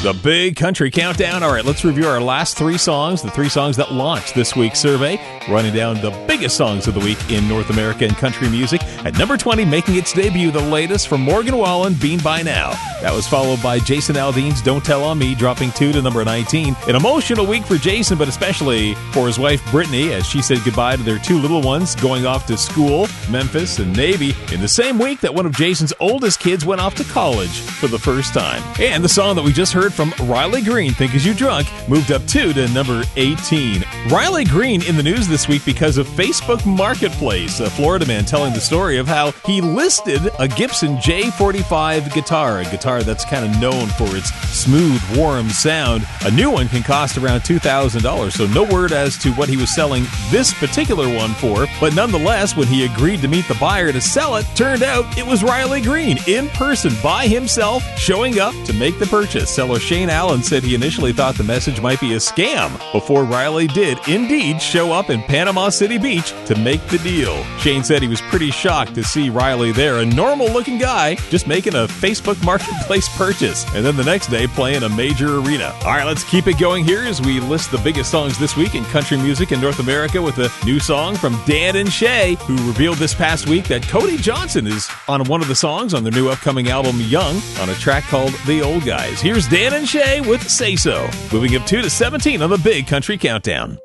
The Big Country Countdown. All right, let's review our last three songs, the three songs that launched this week's survey, running down the biggest songs of the week in North America and country music. At number 20, making its debut, the latest from Morgan Wallen, Bean By Now. That was followed by Jason Aldean's Don't Tell On Me, dropping 2 to number 19. An emotional week for Jason, but especially for his wife Brittany, as she said goodbye to their 2 little ones going off to school, Memphis and Navy, in the same week that one of Jason's oldest kids went off to college for the first time. And the song that we just heard from Riley Green, Think As You Drunk, moved up 2 to number 18. Riley Green in the news this week because of Facebook Marketplace. A Florida man telling the story of how he listed a Gibson J45 guitar, a guitar that's kind of known for its smooth, warm sound. A new one can cost around $2,000, so no word as to what he was selling this particular one for. But nonetheless, when he agreed to meet the buyer to sell it, turned out it was Riley Green in person by himself showing up to make the purchase. Seller Shane Allen said he initially thought the message might be a scam before Riley did indeed show up in Panama City Beach to make the deal. Shane said he was pretty shocked to see Riley there, a normal-looking guy just making a Facebook Marketplace purchase, and then the next day playing a major arena. All right, let's keep it going here as we list the biggest songs this week in country music in North America with a new song from Dan and Shay, who revealed this past week that Cody Johnson is on one of the songs on their new upcoming album, Young, on a track called The Old Guys. Here's Dan and Shay with Say So, moving up 2 to 17 on the Big Country Countdown.